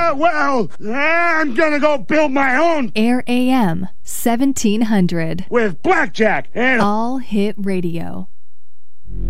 I'm gonna go build my own. Air AM 1700. With Blackjack and All Hit Radio.